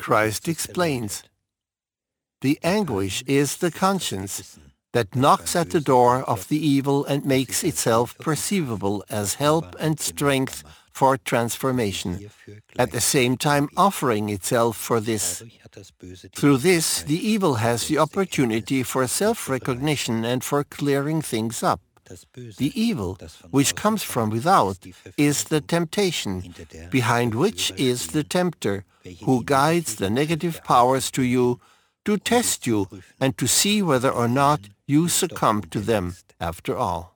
Christ explains, the anguish is the conscience that knocks at the door of the evil and makes itself perceivable as help and strength for transformation, at the same time offering itself for this. Through this, the evil has the opportunity for self-recognition and for clearing things up. The evil, which comes from without, is the temptation, behind which is the tempter, who guides the negative powers to you, to test you and to see whether or not you succumb to them after all.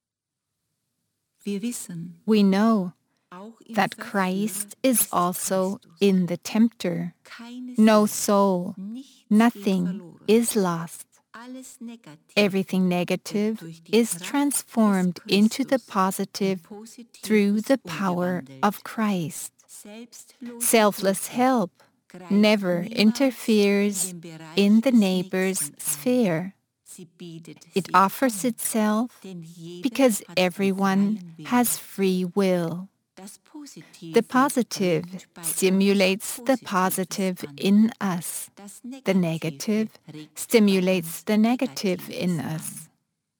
We know that Christ is also in the tempter. No soul, nothing is lost. Everything negative is transformed into the positive through the power of Christ. Selfless help never interferes in the neighbor's sphere. It offers itself because everyone has free will. The positive stimulates the positive in us. The negative stimulates the negative in us.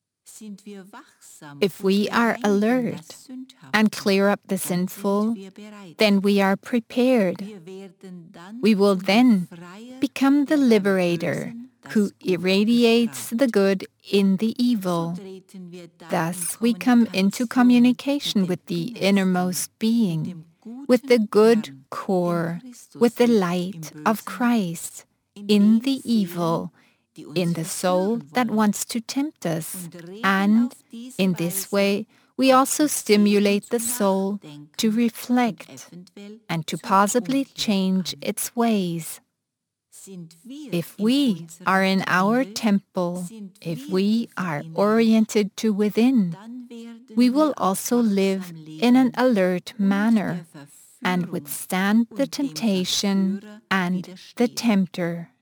If we are alert and clear up the sinful, then we are prepared. We will then become the liberator who irradiates the good in the evil. Thus, we come into communication with the innermost being, with the good core, with the light of Christ, in the evil, in the soul that wants to tempt us. And in this way, we also stimulate the soul to reflect and to possibly change its ways. If we are in our temple, if we are oriented to within, we will also live in an alert manner and withstand the temptation and the tempter.